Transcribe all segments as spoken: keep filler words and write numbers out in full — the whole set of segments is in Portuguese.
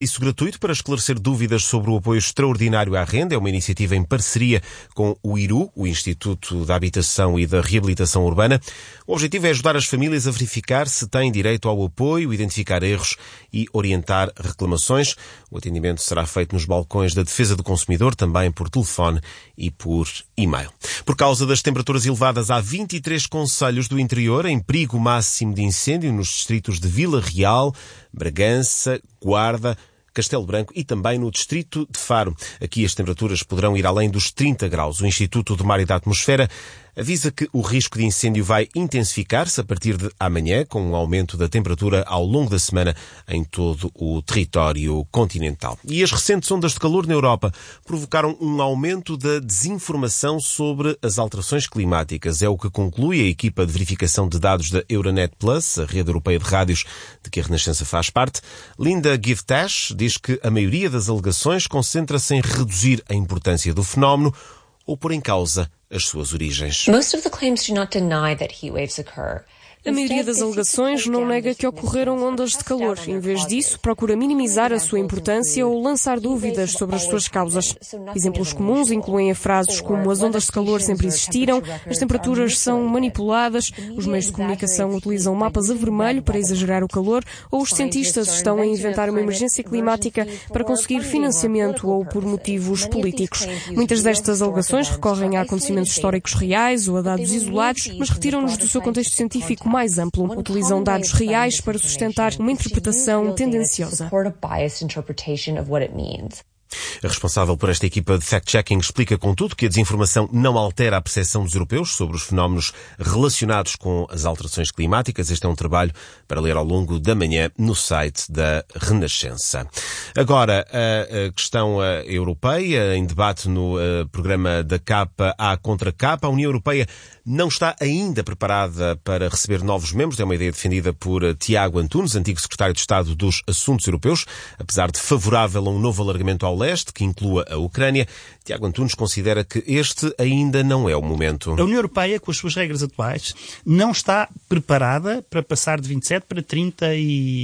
Isso gratuito para esclarecer dúvidas sobre o apoio extraordinário à renda. É uma iniciativa em parceria com o I R U, o Instituto da Habitação e da Reabilitação Urbana. O objetivo é ajudar as famílias a verificar se têm direito ao apoio, identificar erros e orientar reclamações. O atendimento será feito nos balcões da Defesa do Consumidor, também por telefone e por e-mail. Por causa das temperaturas elevadas, há vinte e três concelhos do interior em perigo máximo de incêndio nos distritos de Vila Real, Bragança, Guarda, Castelo Branco e também no distrito de Faro. Aqui as temperaturas poderão ir além dos trinta graus. O Instituto do Mar e da Atmosfera avisa que o risco de incêndio vai intensificar-se a partir de amanhã, com um aumento da temperatura ao longo da semana em todo o território continental. E as recentes ondas de calor na Europa provocaram um aumento da desinformação sobre as alterações climáticas. É o que conclui a equipa de verificação de dados da Euronet Plus, a rede europeia de rádios de que a Renascença faz parte. Linda Givtash diz que a maioria das alegações concentra-se em reduzir a importância do fenómeno ou pôr em causa as suas origens. Most of the claims do not deny that heat waves occur. A maioria das alegações não nega que ocorreram ondas de calor. Em vez disso, procura minimizar a sua importância ou lançar dúvidas sobre as suas causas. Exemplos comuns incluem frases como as ondas de calor sempre existiram, as temperaturas são manipuladas, os meios de comunicação utilizam mapas a vermelho para exagerar o calor ou os cientistas estão a inventar uma emergência climática para conseguir financiamento ou por motivos políticos. Muitas destas alegações recorrem a acontecimentos históricos reais ou a dados isolados, mas retiram-nos do seu contexto científico mais amplo. Utilizam dados reais para sustentar uma interpretação tendenciosa. A responsável por esta equipa de fact-checking explica, contudo, que a desinformação não altera a percepção dos europeus sobre os fenómenos relacionados com as alterações climáticas. Este é um trabalho para ler ao longo da manhã no site da Renascença. Agora, a questão europeia, em debate no programa da Capa à contra Capa. A União Europeia não está ainda preparada para receber novos membros. É uma ideia defendida por Tiago Antunes, antigo secretário de Estado dos Assuntos Europeus. Apesar de favorável a um novo alargamento ao leste, que inclua a Ucrânia, Tiago Antunes considera que este ainda não é o momento. A União Europeia, com as suas regras atuais, não está preparada para passar de vinte e sete para trinta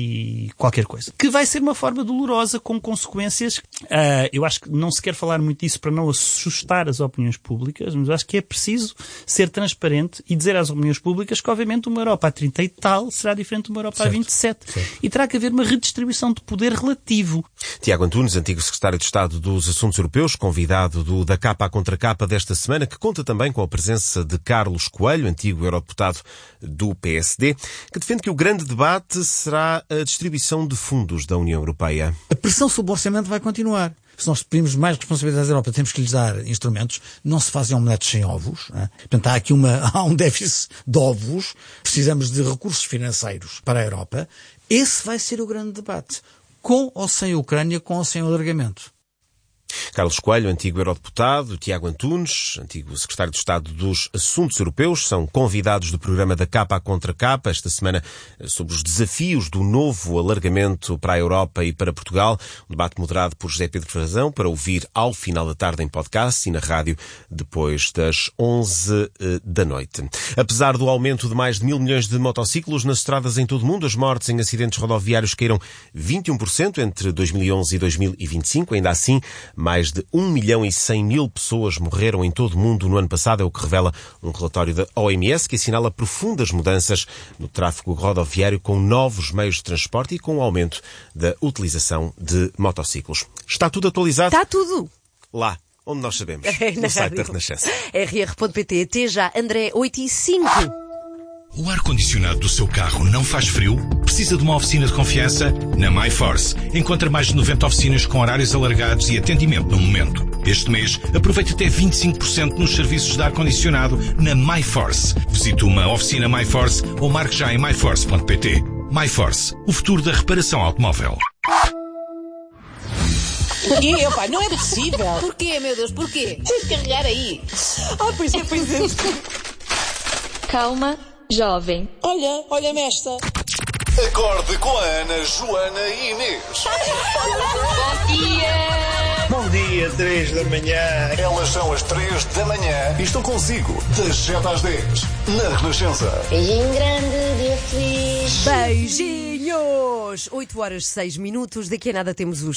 e qualquer coisa. Que vai ser uma forma dolorosa, com consequências. Uh, eu acho que não se quer falar muito disso para não assustar as opiniões públicas, mas acho que é preciso ser transparente e dizer às opiniões públicas que, obviamente, uma Europa a trinta e tal será diferente de uma Europa certo, a vinte e sete. Certo. E terá que haver uma redistribuição de poder relativo. Tiago Antunes, antigo secretário de Estado dos Assuntos Europeus, convidado do Da Capa à Contra Capa desta semana, que conta também com a presença de Carlos Coelho, antigo eurodeputado do P S D, que defende que o grande debate será a distribuição de fundos da União Europeia. A pressão sobre o orçamento vai continuar. Se nós pedimos mais responsabilidades à Europa, temos que lhes dar instrumentos. Não se fazem omeletes sem ovos. Né? Portanto, há aqui uma, há um déficit de ovos. Precisamos de recursos financeiros para a Europa. Esse vai ser o grande debate. Com ou sem a Ucrânia, com ou sem o alargamento. Carlos Coelho, antigo eurodeputado, Tiago Antunes, antigo secretário de Estado dos Assuntos Europeus, são convidados do programa da Capa à Contra Capa, esta semana sobre os desafios do novo alargamento para a Europa e para Portugal. Um debate moderado por José Pedro Frazão, para ouvir ao final da tarde em podcast e na rádio depois das onze da noite. Apesar do aumento de mais de mil milhões de motociclos nas estradas em todo o mundo, as mortes em acidentes rodoviários caíram vinte e um por cento entre dois mil e onze e dois mil e vinte e cinco. Ainda assim, mais de um milhão e cem mil pessoas morreram em todo o mundo no ano passado, é o que revela um relatório da O M S, que assinala profundas mudanças no tráfego rodoviário com novos meios de transporte e com o aumento da utilização de motociclos. Está tudo atualizado? Está tudo! Lá, onde nós sabemos, é, no site da Renascença. R R ponto P T. Até já, André, oito e cinco. O ar-condicionado do seu carro não faz frio? Precisa de uma oficina de confiança? Na MyForce. Encontra mais de noventa oficinas com horários alargados e atendimento no momento. Este mês, aproveite até vinte e cinco por cento nos serviços de ar-condicionado na MyForce. Visite uma oficina MyForce ou marque já em my force ponto p t. MyForce, o futuro da reparação automóvel. Porquê? Opa, não é possível. Porquê, meu Deus, porquê? Tens de carregar aí. Ah, pois é, pois é. Calma, jovem. Olha, olha-me esta. Acorde com a Ana, Joana e Inês. Bom dia! Bom dia, três da manhã. Elas são as três da manhã e estão consigo das sete às dez, na Renascença. Beijinho grande, dia feliz. Beijinho Beijinhos! oito horas seis minutos. Daqui a nada temos os